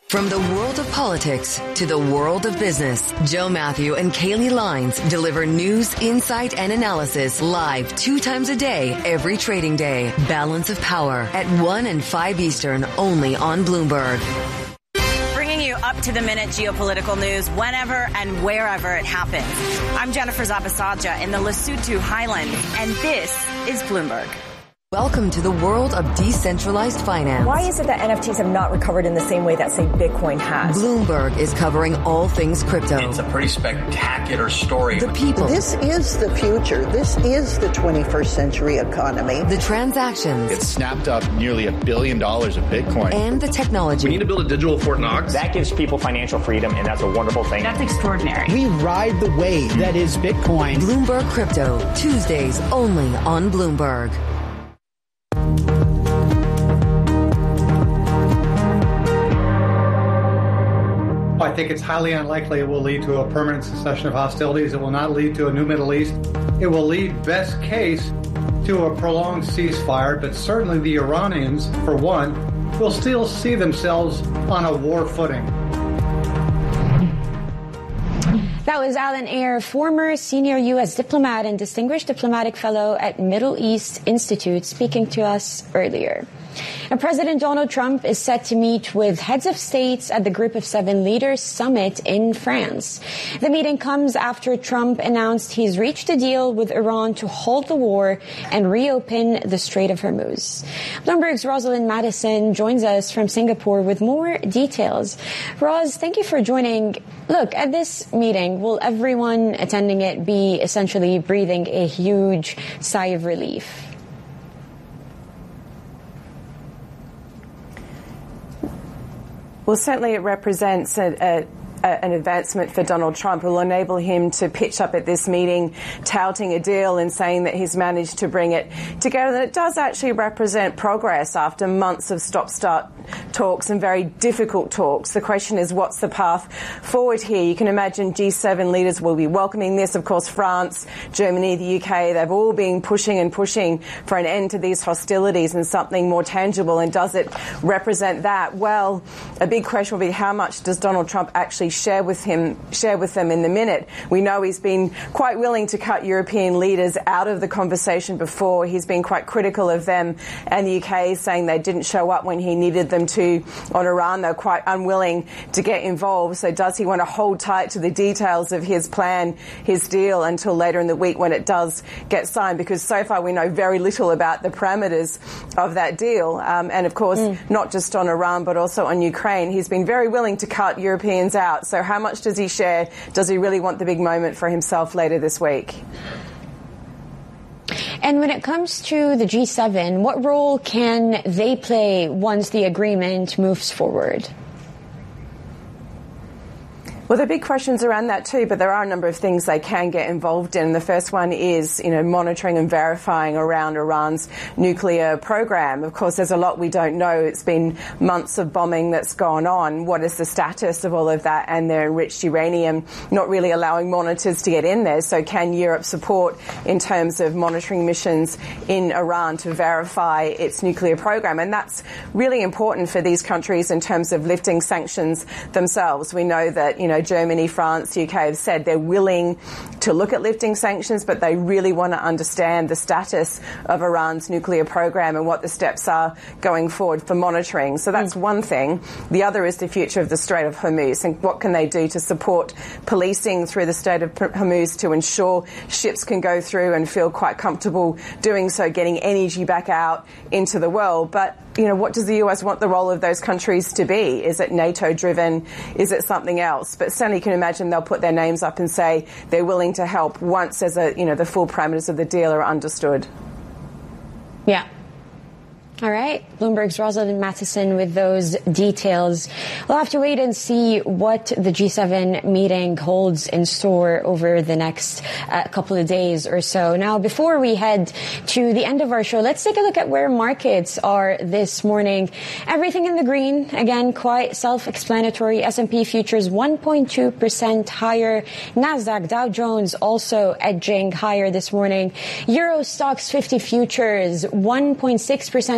From the world of politics to the world of business, Joe Matthew and Kaylee Lines deliver news, insight, and analysis live 2 times a day, every trading day. Balance of Power at 1 and 5 Eastern, only on Bloomberg. Bringing you up-to-the-minute geopolitical news whenever and wherever it happens. I'm Jennifer Zabasaja in the Lesotho Highlands, and this is Bloomberg. Welcome to the world of decentralized finance. Why is it that NFTs have not recovered in the same way that, say, Bitcoin has? Bloomberg is covering all things crypto. It's a pretty spectacular story. The people. This is the future. This is the 21st century economy. The transactions. It snapped up nearly $1 billion of Bitcoin. And the technology. We need to build a digital Fort Knox. That gives people financial freedom, and that's a wonderful thing. That's extraordinary. We ride the wave that is Bitcoin. Bloomberg Crypto, Tuesdays only on Bloomberg. I think it's highly unlikely it will lead to a permanent cessation of hostilities. It will not lead to a new Middle East. It will lead, best case, to a prolonged ceasefire, but certainly the Iranians, for one, will still see themselves on a war footing. That was Alan Ayer, former senior U.S. diplomat and distinguished diplomatic fellow at Middle East Institute, speaking to us earlier. Now, President Donald Trump is set to meet with heads of states at the Group of 7 Leaders Summit in France. The meeting comes after Trump announced he's reached a deal with Iran to halt the war and reopen the Strait of Hormuz. Bloomberg's Rosalind Madison joins us from Singapore with more details. Roz, thank you for joining. Look, at this meeting, will everyone attending it be essentially breathing a huge sigh of relief? Well, certainly it represents an advancement for Donald Trump. It will enable him to pitch up at this meeting touting a deal and saying that he's managed to bring it together. And it does actually represent progress after months of stop-start talks and very difficult talks. The question is, what's the path forward here? You can imagine G7 leaders will be welcoming this. Of course, France, Germany, the UK, they've all been pushing and pushing for an end to these hostilities and something more tangible. And does it represent that? Well, a big question will be, how much does Donald Trump actually share with them in the minute? We know he's been quite willing to cut European leaders out of the conversation before. He's been quite critical of them and the UK, saying they didn't show up when he needed them to on Iran. They're quite unwilling to get involved. So does he want to hold tight to the details of his plan, his deal, until later in the week when it does get signed? Because so far we know very little about the parameters of that deal. And of course, not just on Iran, but also on Ukraine. He's been very willing to cut Europeans out. So how much does he share? Does he really want the big moment for himself later this week? And when it comes to the G7, what role can they play once the agreement moves forward? Well, there are big questions around that too, but there are a number of things they can get involved in. The first one is, monitoring and verifying around Iran's nuclear program. Of course, there's a lot we don't know. It's been months of bombing that's gone on. What is the status of all of that and their enriched uranium, not really allowing monitors to get in there? So can Europe support in terms of monitoring missions in Iran to verify its nuclear program? And that's really important for these countries in terms of lifting sanctions themselves. We know that, Germany, France, the UK have said they're willing to look at lifting sanctions, but they really want to understand the status of Iran's nuclear program and what the steps are going forward for monitoring. So that's one thing. The other is the future of the Strait of Hormuz and what can they do to support policing through the Strait of Hormuz to ensure ships can go through and feel quite comfortable doing so, getting energy back out into the world. But what does the US want the role of those countries to be? Is it NATO-driven? Is it something else? But certainly you can imagine they'll put their names up and say they're willing to help once the full parameters of the deal are understood. Yeah. All right. Bloomberg's Rosalind Matheson with those details. We'll have to wait and see what the G7 meeting holds in store over the next couple of days or so. Now, before we head to the end of our show, let's take a look at where markets are this morning. Everything in the green. Again, quite self-explanatory. S&P futures 1.2% higher. NASDAQ, Dow Jones also edging higher this morning. Euro Stoxx 50 futures 1.6%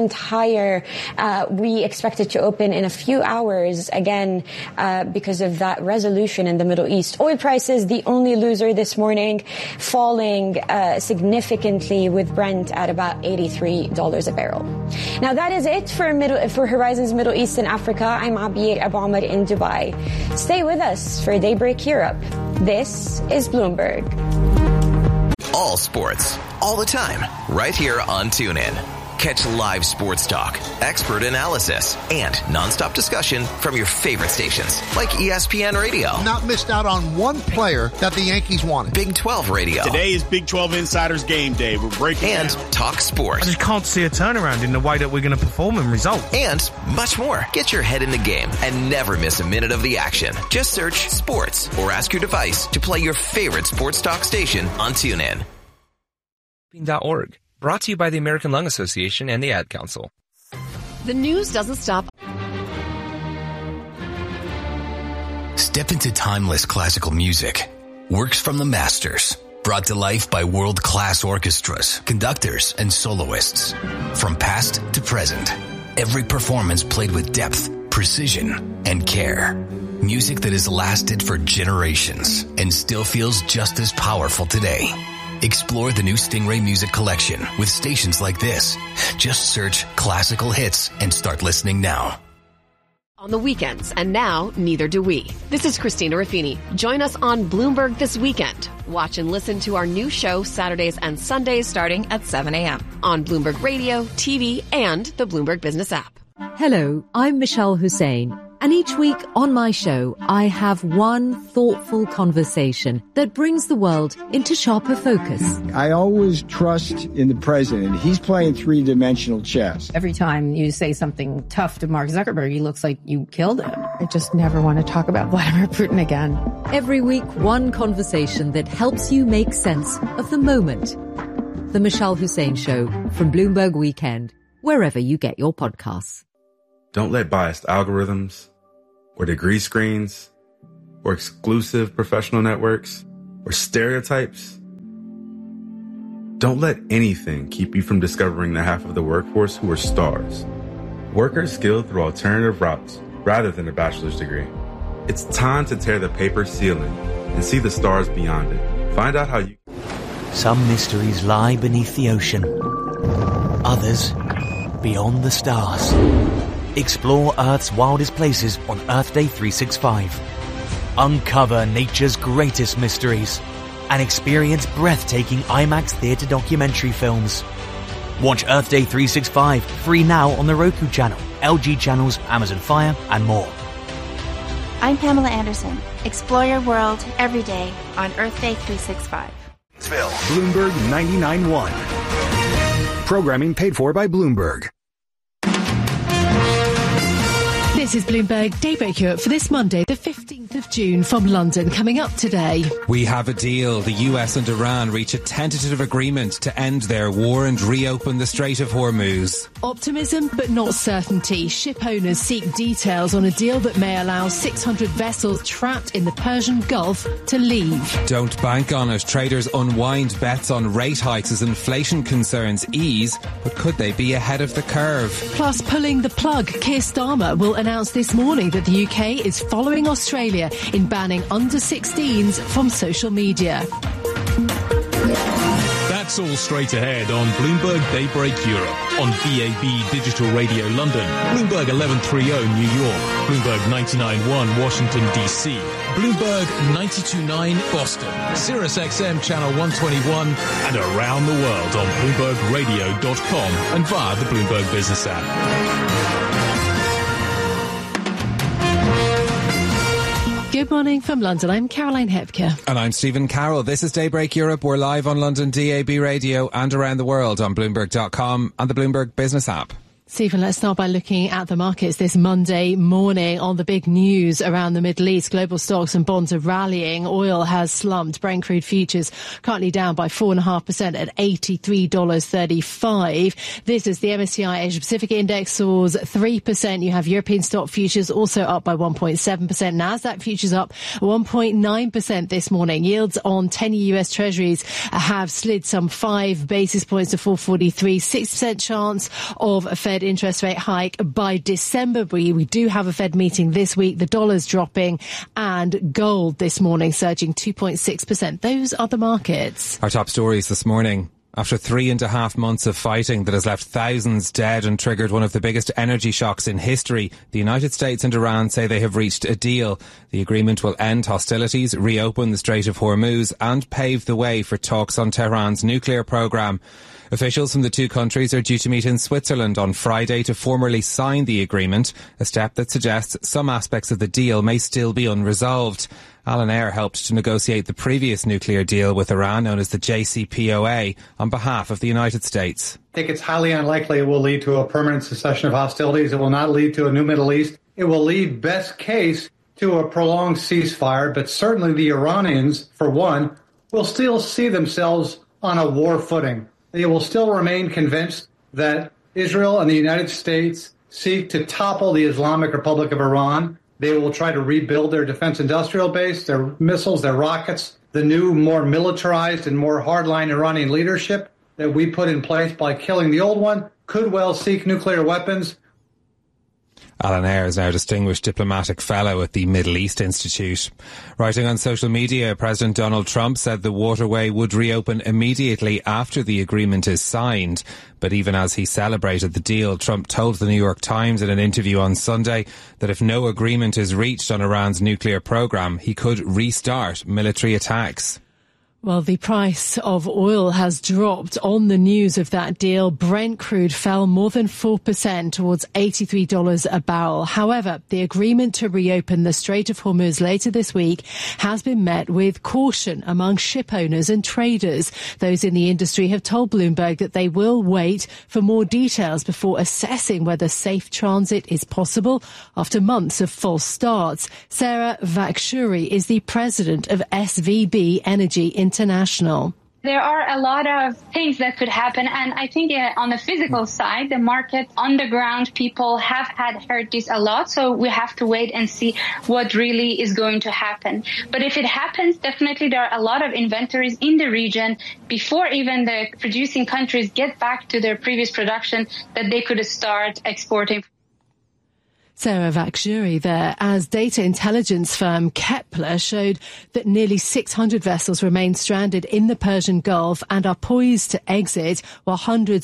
1% higher. We expect it to open in a few hours, again, because of that resolution in the Middle East. Oil prices, the only loser this morning, falling significantly, with Brent at about $83 a barrel. Now, that is it for Horizons Middle East and Africa. I'm Abir Abu Omar in Dubai. Stay with us for Daybreak Europe. This is Bloomberg. All sports, all the time, right here on TuneIn. Catch live sports talk, expert analysis, and nonstop discussion from your favorite stations, like ESPN Radio. Not missed out on one player that the Yankees wanted. Big 12 Radio. Today is Big 12 Insiders Game Day. We're breaking and down. Talk sports. I just can't see a turnaround in the way that we're going to perform and result. And much more. Get your head in the game and never miss a minute of the action. Just search sports or ask your device to play your favorite sports talk station on TuneIn. .org. Brought to you by the American Lung Association and the Ad Council. The news doesn't stop. Step into timeless classical music. Works from the masters. Brought to life by world-class orchestras, conductors, and soloists. From past to present. Every performance played with depth, precision, and care. Music that has lasted for generations and still feels just as powerful today. Explore the new Stingray Music Collection with stations like this. Just search classical hits and start listening now. On the weekends, and now neither do we. This is Christina Ruffini. Join us on Bloomberg this weekend. Watch and listen to our new show Saturdays and Sundays starting at 7 a.m. on Bloomberg Radio, TV, and the Bloomberg Business app. Hello, I'm Michelle Hussein. And each week on my show, I have one thoughtful conversation that brings the world into sharper focus. I always trust in the president. He's playing three-dimensional chess. Every time you say something tough to Mark Zuckerberg, he looks like you killed him. I just never want to talk about Vladimir Putin again. Every week, one conversation that helps you make sense of the moment. The Michelle Hussein Show from Bloomberg Weekend, wherever you get your podcasts. Don't let biased algorithms or degree screens or exclusive professional networks or stereotypes. Don't let anything keep you from discovering the half of the workforce who are stars. Workers skilled through alternative routes rather than a bachelor's degree. It's time to tear the paper ceiling and see the stars beyond it. Find out how you... Some mysteries lie beneath the ocean. Others beyond the stars. Explore Earth's wildest places on Earth Day 365. Uncover nature's greatest mysteries and experience breathtaking IMAX theater documentary films. Watch Earth Day 365 free now on the Roku channel, LG channels, Amazon Fire, and more. I'm Pamela Anderson. Explore your world every day on Earth Day 365. Bloomberg 99.1. Programming paid for by Bloomberg. This is Bloomberg Daybreak Europe for this Monday, the 15th of June from London. Coming up today. We have a deal. The US and Iran reach a tentative agreement to end their war and reopen the Strait of Hormuz. Optimism, but not certainty. Ship owners seek details on a deal that may allow 600 vessels trapped in the Persian Gulf to leave. Don't bank on it. Traders unwind bets on rate hikes as inflation concerns ease, but could they be ahead of the curve? Plus, pulling the plug. Keir Starmer will announced this morning that the UK is following Australia in banning under-16s from social media. That's all straight ahead on Bloomberg Daybreak Europe, on DAB Digital Radio London, Bloomberg 1130 New York, Bloomberg 99.1 Washington, D.C., Bloomberg 92.9 Boston, Sirius XM Channel 121, and around the world on BloombergRadio.com and via the Bloomberg Business app. Good morning from London. I'm Caroline Hepker. And I'm Stephen Carroll. This is Daybreak Europe. We're live on London DAB Radio and around the world on Bloomberg.com and the Bloomberg Business app. Stephen, let's start by looking at the markets this Monday morning on the big news around the Middle East. Global stocks and bonds are rallying. Oil has slumped. Brent crude futures currently down by 4.5% at $83.35. This is the MSCI Asia Pacific Index soars 3%. You have European stock futures also up by 1.7%. Nasdaq futures up 1.9% this morning. Yields on 10-year US Treasuries have slid some 5 basis points to 4.43. 6% chance of a Fed Fed interest rate hike by December. We do have a Fed meeting this week. The dollar's dropping and gold this morning surging 2.6%. Those are the markets. Our top stories this morning. After 3.5 months of fighting that has left thousands dead and triggered one of the biggest energy shocks in history, the United States and Iran say they have reached a deal. The agreement will end hostilities, reopen the Strait of Hormuz and pave the way for talks on Tehran's nuclear programme. Officials from the two countries are due to meet in Switzerland on Friday to formally sign the agreement, a step that suggests some aspects of the deal may still be unresolved. Alan Eyre helped to negotiate the previous nuclear deal with Iran, known as the JCPOA, on behalf of the United States. I think it's highly unlikely it will lead to a permanent cessation of hostilities. It will not lead to a new Middle East. It will lead, best case, to a prolonged ceasefire, but certainly the Iranians, for one, will still see themselves on a war footing. They will still remain convinced that Israel and the United States seek to topple the Islamic Republic of Iran. They will try to rebuild their defense industrial base, their missiles, their rockets. The new, more militarized and more hardline Iranian leadership that we put in place by killing the old one could well seek nuclear weapons. Alan Eyre is now Distinguished Diplomatic Fellow at the Middle East Institute. Writing on social media, President Donald Trump said the waterway would reopen immediately after the agreement is signed. But even as he celebrated the deal, Trump told the New York Times in an interview on Sunday that if no agreement is reached on Iran's nuclear program, he could restart military attacks. Well, the price of oil has dropped on the news of that deal. Brent crude fell more than 4% towards $83 a barrel. However, the agreement to reopen the Strait of Hormuz later this week has been met with caution among ship owners and traders. Those in the industry have told Bloomberg that they will wait for more details before assessing whether safe transit is possible after months of false starts. Sarah Vakshuri is the president of SVB Energy International. There are a lot of things that could happen. And I think on the physical side, the market, underground, people have heard this a lot. So we have to wait and see what really is going to happen. But if it happens, definitely there are a lot of inventories in the region before even the producing countries get back to their previous production that they could start exporting. Sarah Vakshuri there, as data intelligence firm Kepler showed that nearly 600 vessels remain stranded in the Persian Gulf and are poised to exit, while hundreds